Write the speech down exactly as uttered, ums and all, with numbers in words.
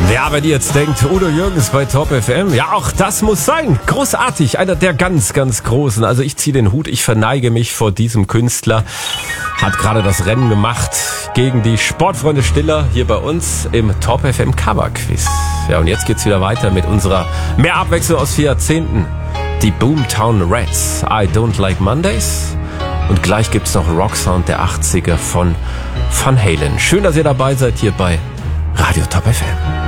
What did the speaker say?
Ja, wenn ihr jetzt denkt, Udo Jürgens bei Top F M, ja, auch das muss sein. Großartig, einer der ganz, ganz Großen. Also ich ziehe den Hut, ich verneige mich vor diesem Künstler. Hat gerade das Rennen gemacht gegen die Sportfreunde Stiller hier bei uns im Top F M Cover Quiz. Ja, und jetzt geht's wieder weiter mit unserer mehr Abwechslung aus vier Jahrzehnten. Die Boomtown Rats, I Don't Like Mondays. Und gleich gibt's noch Rocksound der achtziger von Van Halen. Schön, dass ihr dabei seid hier bei Radio Top F M.